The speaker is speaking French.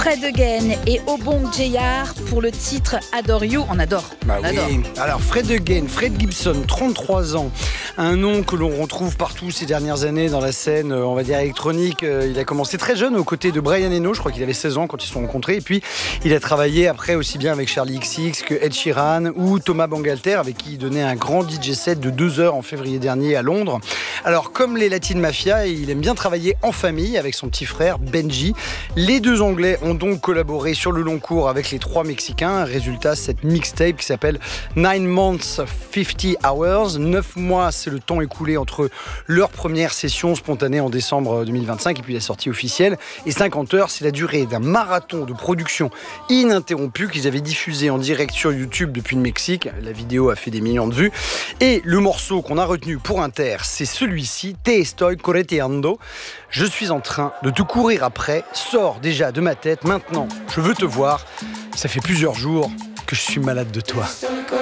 Fred Again et Obong Jayar pour le titre Adore You. On adore. On adore. Oui. Alors Fred Again, Fred Gibson, 33 ans. Un nom que l'on retrouve partout ces dernières années dans la scène, on va dire électronique. Il a commencé très jeune aux côtés de Brian Eno, je crois qu'il avait 16 ans quand ils se sont rencontrés. Et puis il a travaillé après aussi bien avec Charlie XX que Ed Sheeran ou Thomas Bangalter, avec qui il donnait un grand DJ set de 2 heures en février dernier à Londres. Alors comme les Latin Mafia, il aime bien travailler en famille avec son petit frère Benji. Les deux Anglais ont donc collaboré sur le long cours avec les 3 Mexicains. Résultat, cette mixtape qui s'appelle 9 Months 50 Hours. 9 mois, c'est le temps écoulé entre leur première session spontanée en décembre 2025 et puis la sortie officielle. Et 50 heures, c'est la durée d'un marathon de production ininterrompu qu'ils avaient diffusé en direct sur YouTube depuis le Mexique. La vidéo a fait des millions de vues. Et le morceau qu'on a retenu pour Inter, c'est celui-ci, Te estoy correteando. Je suis en train de te courir après, sors déjà de ma tête, maintenant je veux te voir. Ça fait plusieurs jours que je suis malade de toi.